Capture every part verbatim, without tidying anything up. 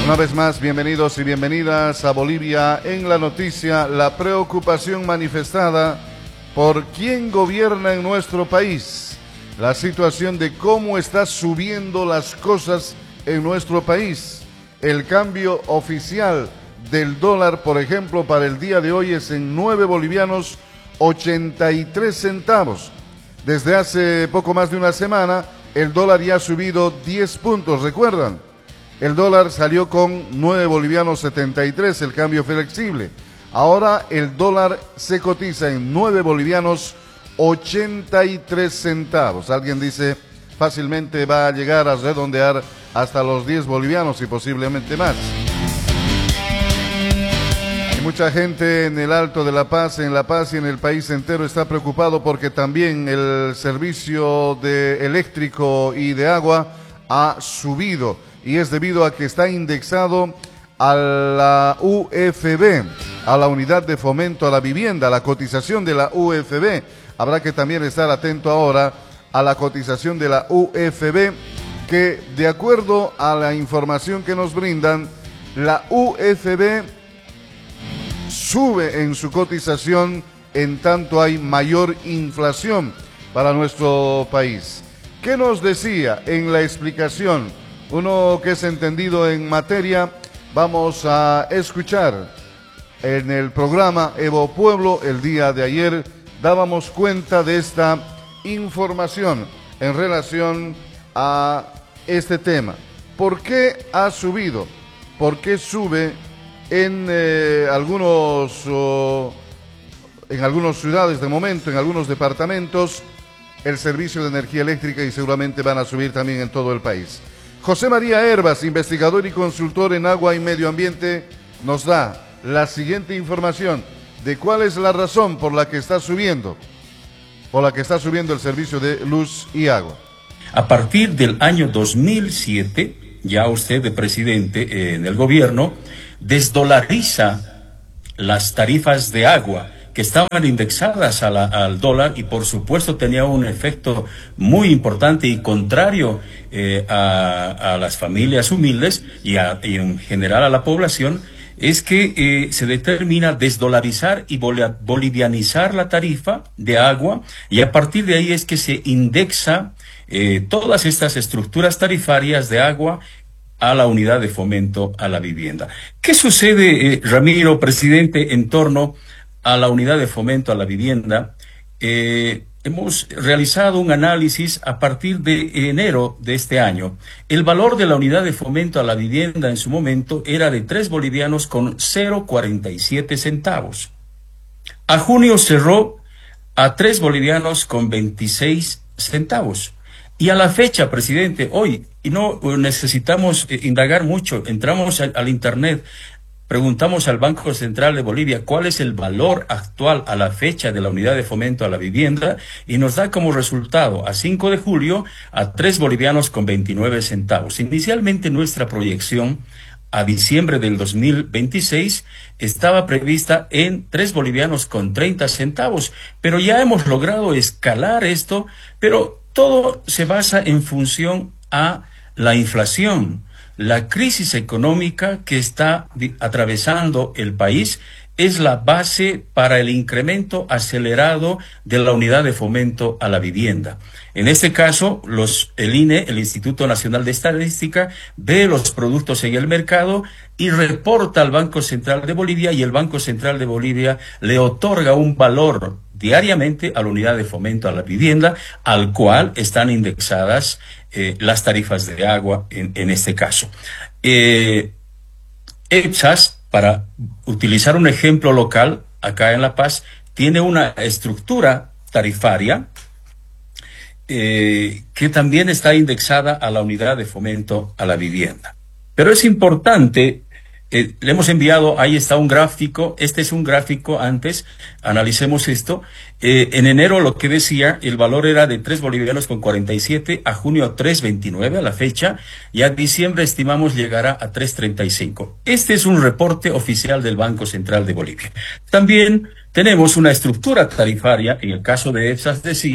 Una vez más, bienvenidos y bienvenidas a Bolivia en la noticia. La preocupación manifestada por quién gobierna en nuestro país. La situación de cómo está subiendo las cosas en nuestro país. El cambio oficial del dólar, por ejemplo, para el día de hoy es en nueve bolivianos ochenta y tres centavos. Desde hace poco más de una semana, el dólar ya ha subido diez puntos, ¿recuerdan? El dólar salió con nueve bolivianos setenta y tres, el cambio flexible. Ahora el dólar se cotiza en nueve bolivianos ochenta y tres centavos. Alguien dice, fácilmente va a llegar a redondear hasta los diez bolivianos y posiblemente más. Y mucha gente en el Alto de La Paz, en La Paz y en el país entero está preocupado porque también el servicio de eléctrico y de agua ha subido. Y es debido a que está indexado a la U F B, a la Unidad de Fomento a la Vivienda, la cotización de la U F B. Habrá que también estar atento ahora a la cotización de la U F B, que de acuerdo a la información que nos brindan, la U F B sube en su cotización en tanto hay mayor inflación para nuestro país. ¿Qué nos decía en la explicación? Uno que es entendido en materia, vamos a escuchar en el programa Evo Pueblo el día de ayer, dábamos cuenta de esta información en relación a este tema. ¿Por qué ha subido? ¿Por qué sube en eh, algunos, oh, en algunas ciudades de momento, en algunos departamentos, el servicio de energía eléctrica y seguramente van a subir también en todo el país? José María Hervas, investigador y consultor en agua y medio ambiente, nos da la siguiente información de cuál es la razón por la que está subiendo, por la que está subiendo el servicio de luz y agua. A partir del año dos mil siete, ya usted de presidente eh, en el gobierno, desdolariza las tarifas de agua que estaban indexadas a la, al dólar y por supuesto tenía un efecto muy importante y contrario eh, a, a las familias humildes y, a, y en general a la población, es que eh, se determina desdolarizar y bolivianizar la tarifa de agua y a partir de ahí es que se indexa eh, todas estas estructuras tarifarias de agua a la unidad de fomento a la vivienda. ¿Qué sucede, eh, Ramiro, presidente, en torno a la unidad de fomento a la vivienda? Eh, hemos realizado un análisis a partir de enero de este año. El valor de la unidad de fomento a la vivienda en su momento era de tres bolivianos con cero cuarenta y siete centavos. A junio cerró a tres bolivianos con veintiséis centavos. Y a la fecha, presidente, hoy, y no necesitamos eh, indagar mucho, entramos al, al internet, preguntamos al Banco Central de Bolivia cuál es el valor actual a la fecha de la unidad de fomento a la vivienda y nos da como resultado a cinco de julio a tres bolivianos con veintinueve centavos. Inicialmente nuestra proyección a diciembre del dos mil veintiséis estaba prevista en tres bolivianos con treinta centavos, pero ya hemos logrado escalar esto, pero todo se basa en función a la inflación. La crisis económica que está atravesando el país es la base para el incremento acelerado de la unidad de fomento a la vivienda. En este caso, los, el I N E, el Instituto Nacional de Estadística, ve los productos en el mercado y reporta al Banco Central de Bolivia y el Banco Central de Bolivia le otorga un valor diariamente a la unidad de fomento a la vivienda, al cual están indexadas eh, las tarifas de agua en, en este caso. Eh, EPSAS, para utilizar un ejemplo local, acá en La Paz, tiene una estructura tarifaria eh, que también está indexada a la unidad de fomento a la vivienda. Pero es importante, eh, le hemos enviado, ahí está un gráfico, este es un gráfico antes, analicemos esto. Eh, en enero lo que decía, el valor era de tres bolivianos con cuarenta y siete, a junio tres veintinueve a la fecha, y a diciembre estimamos llegará a tres treinta y cinco. Este es un reporte oficial del Banco Central de Bolivia. También tenemos una estructura tarifaria, en el caso de EPSAS decía,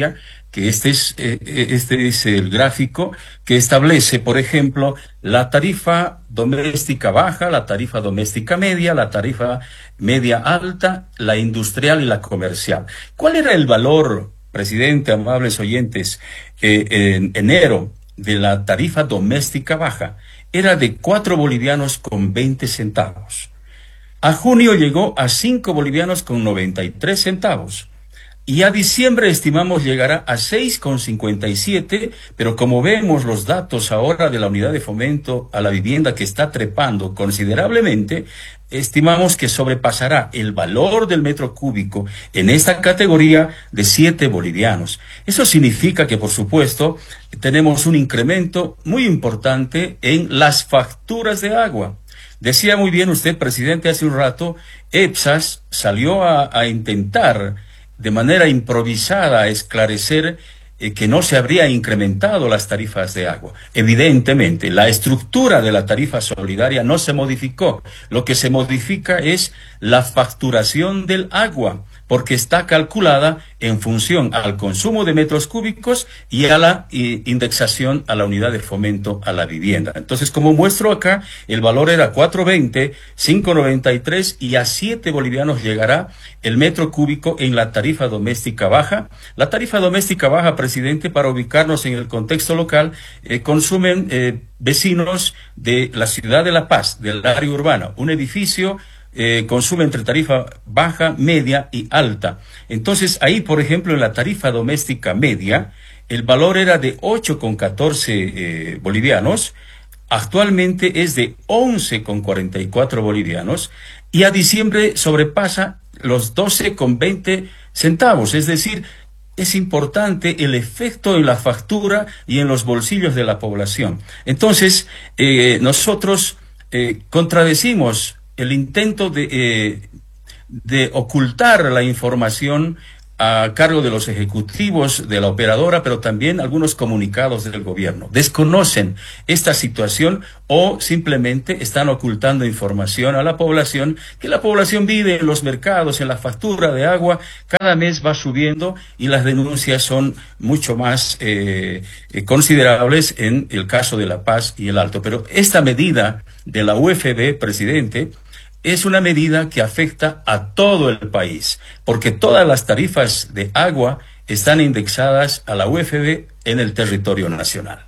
que este es, eh, este es el gráfico que establece, por ejemplo, la tarifa doméstica baja, la tarifa doméstica media, la tarifa media alta, la industrial y la comercial. ¿Cuál era el valor, presidente, amables oyentes, eh, en enero de la tarifa doméstica baja? Era de cuatro bolivianos con veinte centavos. A junio llegó a cinco bolivianos con noventa y tres centavos. Y a diciembre estimamos llegará a seis con cincuenta y siete, pero como vemos los datos ahora de la unidad de fomento a la vivienda que está trepando considerablemente, estimamos que sobrepasará el valor del metro cúbico en esta categoría de siete bolivianos. Eso significa que, por supuesto, tenemos un incremento muy importante en las facturas de agua. Decía muy bien usted, presidente, hace un rato, EPSAS salió a, a intentar de manera improvisada a esclarecer eh, que no se habría incrementado las tarifas de agua. Evidentemente, la estructura de la tarifa solidaria no se modificó. Lo que se modifica es la facturación del agua, porque está calculada en función al consumo de metros cúbicos y a la y, indexación a la unidad de fomento a la vivienda. Entonces, como muestro acá, el valor era cuatro veinte, cinco noventa y tres y a siete bolivianos llegará el metro cúbico en la tarifa doméstica baja. La tarifa doméstica baja, presidente, para ubicarnos en el contexto local, eh, consumen eh, vecinos de la ciudad de La Paz, del área urbana, un edificio Eh, consume entre tarifa baja, media y alta. Entonces, ahí, por ejemplo, en la tarifa doméstica media, el valor era de ocho con catorce eh, bolivianos, actualmente es de once con cuarenta y cuatro bolivianos, y a diciembre sobrepasa los doce con veinte centavos, es decir, es importante el efecto en la factura y en los bolsillos de la población. Entonces, eh, nosotros eh, contradecimos el intento de, eh, de ocultar la información a cargo de los ejecutivos de la operadora, pero también algunos comunicados del gobierno. Desconocen esta situación o simplemente están ocultando información a la población, que la población vive en los mercados, en la factura de agua, cada mes va subiendo y las denuncias son mucho más eh, eh, considerables en el caso de La Paz y el Alto. Pero esta medida de la U F B, presidente, es una medida que afecta a todo el país, porque todas las tarifas de agua están indexadas a la U F B en el territorio nacional.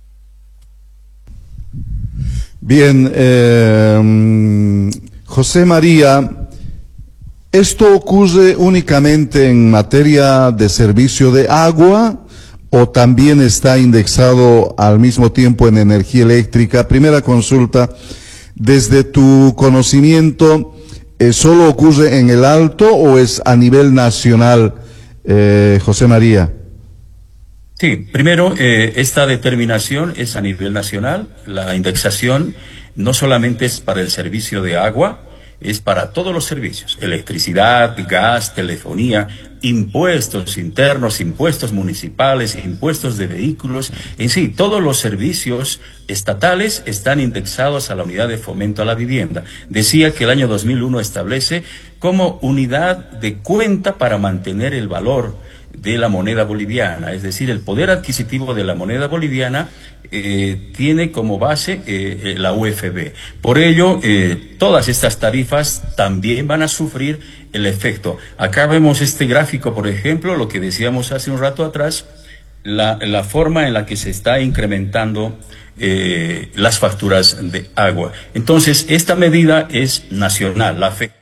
Bien, eh, José María, ¿esto ocurre únicamente en materia de servicio de agua o también está indexado al mismo tiempo en energía eléctrica? Primera consulta. Desde tu conocimiento, eh, ¿solo ocurre en el Alto o es a nivel nacional, eh, José María? Sí, primero, eh, esta determinación es a nivel nacional. La indexación no solamente es para el servicio de agua, es para todos los servicios: electricidad, gas, telefonía, impuestos internos, impuestos municipales, impuestos de vehículos. En sí, todos los servicios estatales están indexados a la unidad de fomento a la vivienda. Decía que el año dos mil uno establece como unidad de cuenta para mantener el valor de la moneda boliviana, es decir, el poder adquisitivo de la moneda boliviana eh, tiene como base eh, la U F B. Por ello, eh, todas estas tarifas también van a sufrir el efecto. Acá vemos este gráfico, por ejemplo, lo que decíamos hace un rato atrás, la, la forma en la que se está incrementando eh, las facturas de agua. Entonces, esta medida es nacional, la afecta.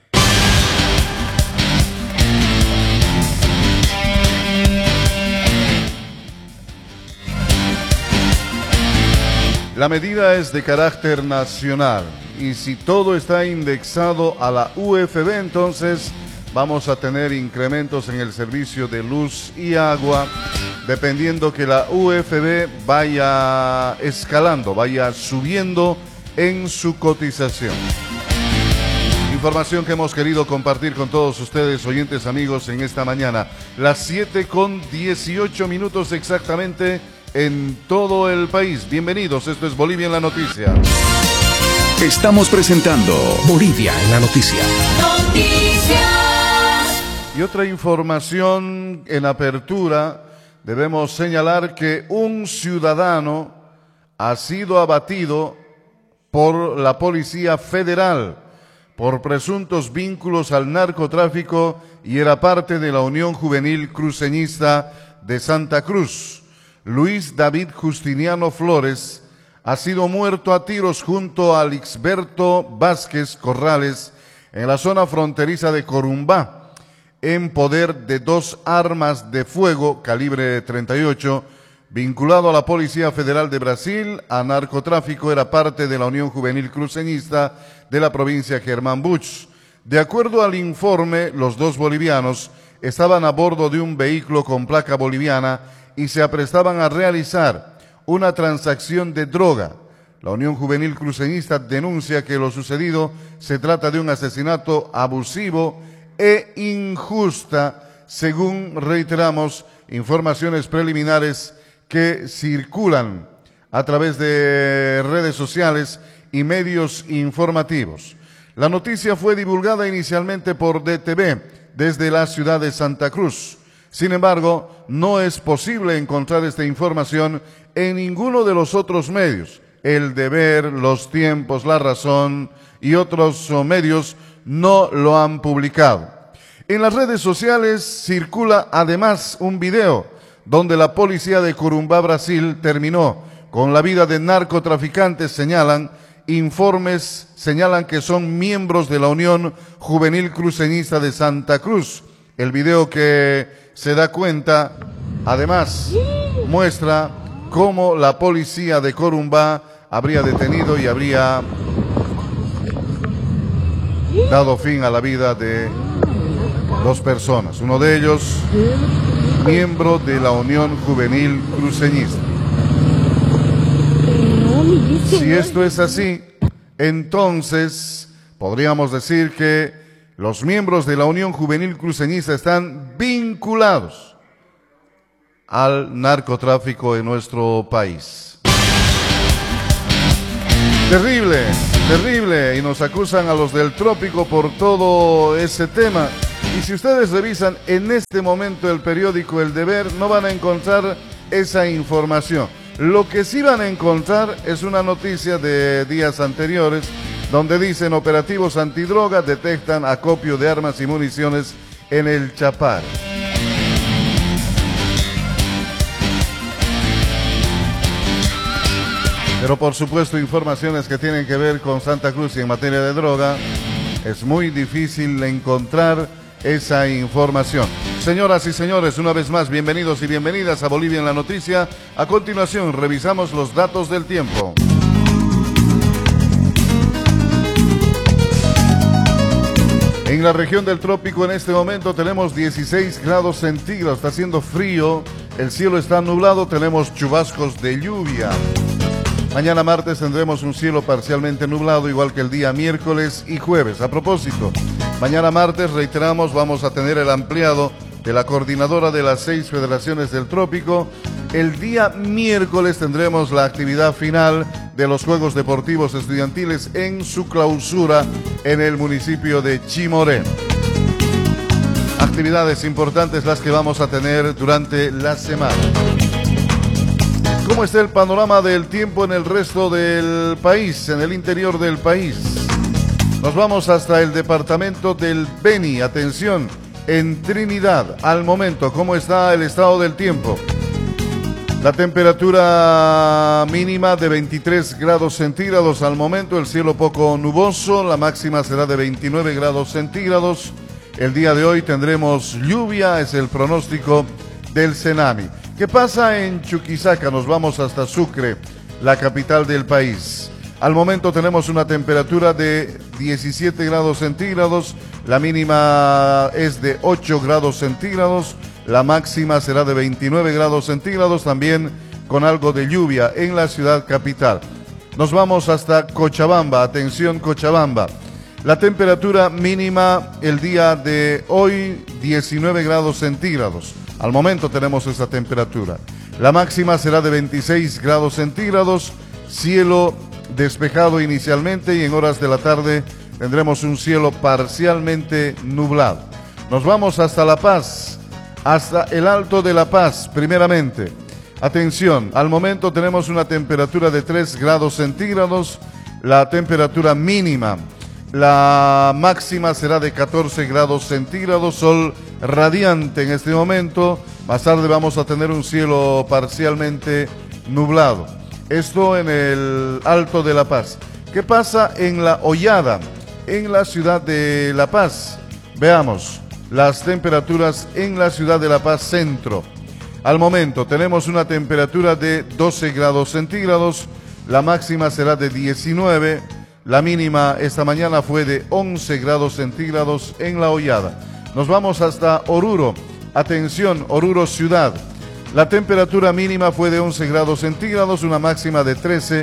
La medida es de carácter nacional y si todo está indexado a la U F B, entonces vamos a tener incrementos en el servicio de luz y agua, dependiendo que la U F B vaya escalando, vaya subiendo en su cotización. Información que hemos querido compartir con todos ustedes, oyentes amigos, en esta mañana. Las siete con dieciocho minutos exactamente en todo el país. Bienvenidos, esto es Bolivia en la Noticia. Estamos presentando Bolivia en la Noticia. Y otra información en apertura debemos señalar que un ciudadano ha sido abatido por la Policía Federal por presuntos vínculos al narcotráfico y era parte de la Unión Juvenil Cruceñista de Santa Cruz. Luis David Justiniano Flores ha sido muerto a tiros junto a Lixberto Vázquez Corrales en la zona fronteriza de Corumbá, en poder de dos armas de fuego calibre treinta y ocho, vinculado a la Policía Federal de Brasil, a narcotráfico, era parte de la Unión Juvenil Cruceñista de la provincia Germán Buch. De acuerdo al informe, los dos bolivianos estaban a bordo de un vehículo con placa boliviana y se aprestaban a realizar una transacción de droga. La Unión Juvenil Cruceñista denuncia que lo sucedido se trata de un asesinato abusivo e injusta, según, reiteramos, informaciones preliminares que circulan a través de redes sociales y medios informativos. La noticia fue divulgada inicialmente por D T V desde la ciudad de Santa Cruz. Sin embargo, no es posible encontrar esta información en ninguno de los otros medios. El Deber, Los Tiempos, La Razón y otros medios no lo han publicado. En las redes sociales circula además un video donde la policía de Corumbá, Brasil, terminó con la vida de narcotraficantes, señalan. Informes señalan que son miembros de la Unión Juvenil Cruceñista de Santa Cruz. El video que se da cuenta, además, muestra cómo la policía de Corumbá habría detenido y habría dado fin a la vida de dos personas. Uno de ellos, miembro de la Unión Juvenil Cruceñista. Si esto es así, entonces podríamos decir que los miembros de la Unión Juvenil Cruceñista están vinculados al narcotráfico en nuestro país. Terrible, terrible, y nos acusan a los del trópico por todo ese tema. Y si ustedes revisan en este momento el periódico El Deber, no van a encontrar esa información. Lo que sí van a encontrar es una noticia de días anteriores donde dicen operativos antidroga detectan acopio de armas y municiones en el Chapar. Pero por supuesto informaciones que tienen que ver con Santa Cruz y en materia de droga, es muy difícil encontrar esa información. Señoras y señores, una vez más, bienvenidos y bienvenidas a Bolivia en la Noticia. A continuación, revisamos los datos del tiempo. En la región del trópico en este momento tenemos dieciséis grados centígrados, está haciendo frío, el cielo está nublado, tenemos chubascos de lluvia. Mañana martes tendremos un cielo parcialmente nublado, igual que el día miércoles y jueves. A propósito, mañana martes, reiteramos, vamos a tener el ampliado de la coordinadora de las seis federaciones del trópico. El día miércoles tendremos la actividad final de los Juegos Deportivos Estudiantiles en su clausura en el municipio de Chimoré. Actividades importantes las que vamos a tener durante la semana. ¿Cómo está el panorama del tiempo en el resto del país, en el interior del país? Nos vamos hasta el departamento del Beni. Atención, en Trinidad, al momento, ¿cómo está el estado del tiempo? La temperatura mínima de veintitrés grados centígrados al momento, el cielo poco nuboso, la máxima será de veintinueve grados centígrados. El día de hoy tendremos lluvia, es el pronóstico del Senami. ¿Qué pasa en Chuquisaca? Nos vamos hasta Sucre, la capital del país. Al momento tenemos una temperatura de diecisiete grados centígrados, la mínima es de ocho grados centígrados, la máxima será de veintinueve grados centígrados, también con algo de lluvia en la ciudad capital. Nos vamos hasta Cochabamba, atención Cochabamba. La temperatura mínima el día de hoy, diecinueve grados centígrados. Al momento tenemos esa temperatura. La máxima será de veintiséis grados centígrados, cielo despejado inicialmente y en horas de la tarde tendremos un cielo parcialmente nublado. Nos vamos hasta La Paz. hasta el Alto de La Paz, primeramente. Atención, al momento tenemos una temperatura de tres grados centígrados, la temperatura mínima. La máxima será de catorce grados centígrados, sol radiante en este momento. Más tarde vamos a tener un cielo parcialmente nublado. Esto en el Alto de La Paz. ¿Qué pasa en La Hollada, en la ciudad de La Paz? Veamos las temperaturas en la ciudad de La Paz Centro. Al momento tenemos una temperatura de doce grados centígrados, la máxima será de diecinueve, la mínima esta mañana fue de once grados centígrados en La Hollada. Nos vamos hasta Oruro. Atención, Oruro ciudad. La temperatura mínima fue de once grados centígrados, una máxima de trece,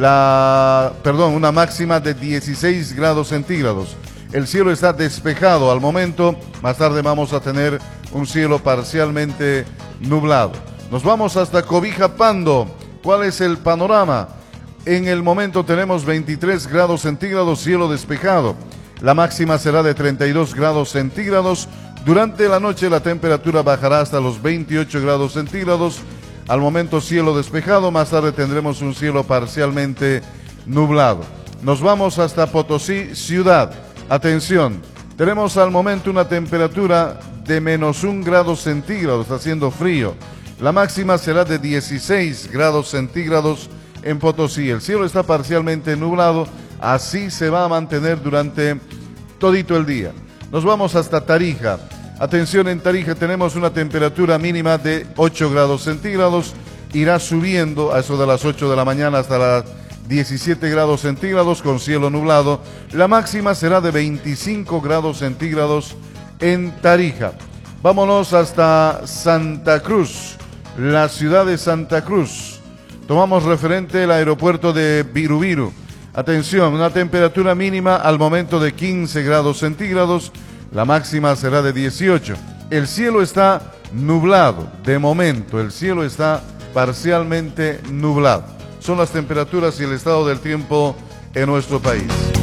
la, perdón, una máxima de dieciséis grados centígrados. El cielo está despejado al momento, más tarde vamos a tener un cielo parcialmente nublado. Nos vamos hasta Cobija Pando. ¿Cuál es el panorama? En el momento tenemos veintitrés grados centígrados, cielo despejado. La máxima será de treinta y dos grados centígrados. Durante la noche la temperatura bajará hasta los veintiocho grados centígrados. Al momento cielo despejado, más tarde tendremos un cielo parcialmente nublado. Nos vamos hasta Potosí ciudad. Atención, tenemos al momento una temperatura de menos un grado centígrado, está haciendo frío. La máxima será de dieciséis grados centígrados en Potosí. El cielo está parcialmente nublado, así se va a mantener durante todito el día. Nos vamos hasta Tarija. Atención, en Tarija tenemos una temperatura mínima de ocho grados centígrados, irá subiendo a eso de las ocho de la mañana hasta las diecisiete grados centígrados con cielo nublado. La máxima será de veinticinco grados centígrados en Tarija. Vámonos hasta Santa Cruz, la ciudad de Santa Cruz. Tomamos referente el aeropuerto de Birubiru. Atención, una temperatura mínima al momento de quince grados centígrados, la máxima será de dieciocho. El cielo está nublado, de momento el cielo está parcialmente nublado. Son las temperaturas y el estado del tiempo en nuestro país.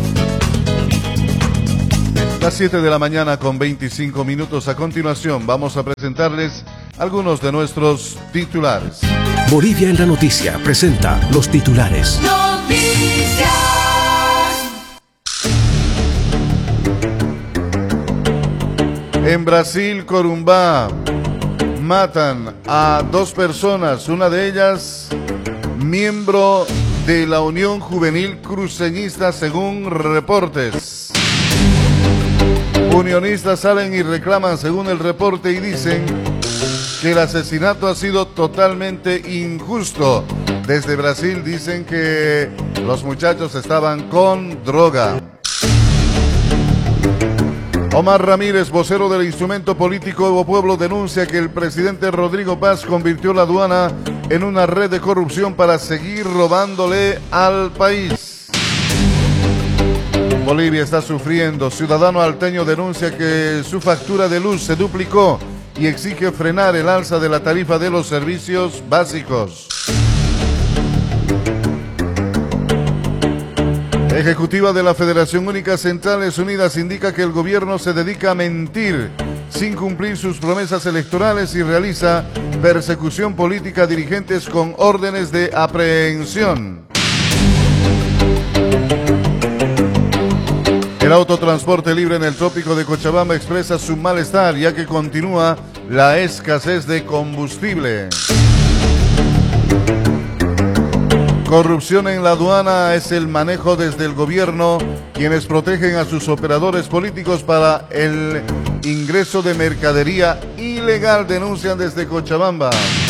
Las siete de la mañana con veinticinco minutos. A continuación vamos a presentarles algunos de nuestros titulares. Bolivia en la noticia presenta los titulares. Noticias. En Brasil, Corumbá, matan a dos personas, una de ellas miembro de la Unión Juvenil Cruceñista, según reportes. Unionistas salen y reclaman, según el reporte, y dicen que el asesinato ha sido totalmente injusto. Desde Brasil dicen que los muchachos estaban con droga. Omar Ramírez, vocero del instrumento político Evo Pueblo, denuncia que el presidente Rodrigo Paz convirtió la aduana en una red de corrupción para seguir robándole al país. Bolivia está sufriendo. Ciudadano alteño denuncia que su factura de luz se duplicó y exige frenar el alza de la tarifa de los servicios básicos. Ejecutiva de la Federación Única Centrales Unidas indica que el gobierno se dedica a mentir sin cumplir sus promesas electorales y realiza persecución política a dirigentes con órdenes de aprehensión. El autotransporte libre en el trópico de Cochabamba expresa su malestar ya que continúa la escasez de combustible. Corrupción en la aduana es el manejo desde el gobierno, quienes protegen a sus operadores políticos para el ingreso de mercadería ilegal, denuncian desde Cochabamba.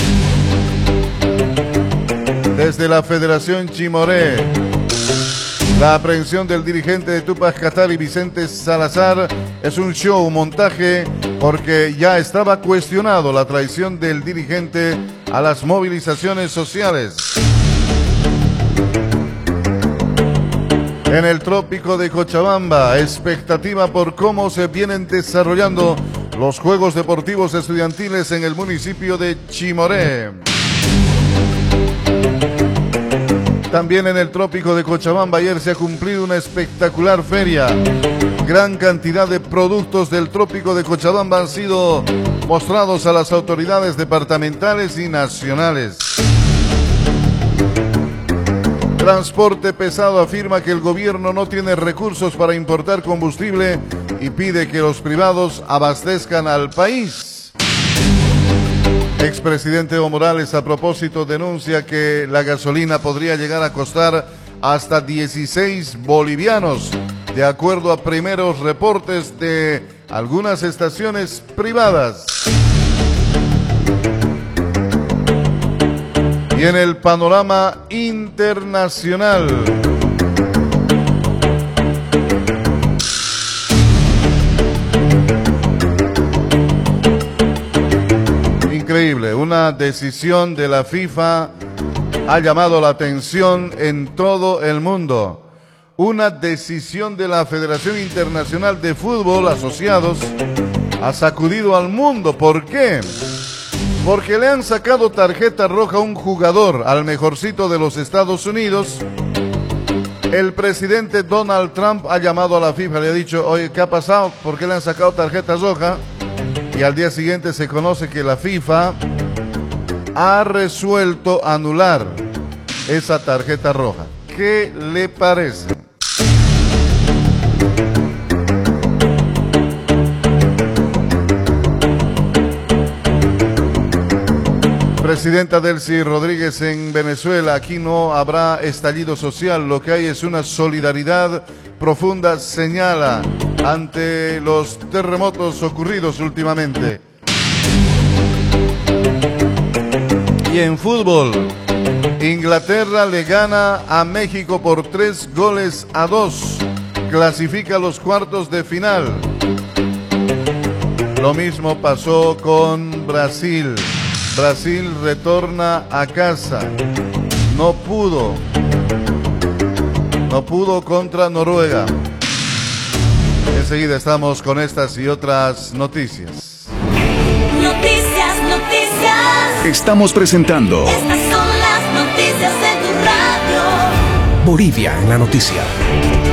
Desde la Federación Chimoré, la aprehensión del dirigente de Tupac Katari, Vicente Salazar, es un show, un montaje, porque ya estaba cuestionado la traición del dirigente a las movilizaciones sociales. En el trópico de Cochabamba, expectativa por cómo se vienen desarrollando los Juegos Deportivos Estudiantiles en el municipio de Chimoré. También en el trópico de Cochabamba ayer se ha cumplido una espectacular feria. Gran cantidad de productos del trópico de Cochabamba han sido mostrados a las autoridades departamentales y nacionales. Transporte Pesado afirma que el gobierno no tiene recursos para importar combustible y pide que los privados abastezcan al país. Expresidente Evo Morales, a propósito, denuncia que la gasolina podría llegar a costar hasta dieciséis bolivianos, de acuerdo a primeros reportes de algunas estaciones privadas. Y en el panorama internacional, increíble, una decisión de la FIFA ha llamado la atención en todo el mundo. Una decisión de la Federación Internacional de Fútbol Asociados ha sacudido al mundo. ¿Por qué? Porque le han sacado tarjeta roja a un jugador, al mejorcito de los Estados Unidos. El presidente Donald Trump ha llamado a la FIFA, le ha dicho, oye, ¿qué ha pasado? ¿Por qué le han sacado tarjeta roja? Y al día siguiente se conoce que la FIFA ha resuelto anular esa tarjeta roja. ¿Qué le parece? Presidenta Delcy Rodríguez en Venezuela, aquí no habrá estallido social, lo que hay es una solidaridad profunda, señala, ante los terremotos ocurridos últimamente. Y en fútbol, Inglaterra le gana a México por tres goles a dos, clasifica a los cuartos de final. Lo mismo pasó con Brasil. Brasil retorna a casa. No pudo. No pudo contra Noruega. Enseguida estamos con estas y otras noticias. Noticias, noticias. Estamos presentando Estas son las noticias de tu radio. Bolivia en la noticia.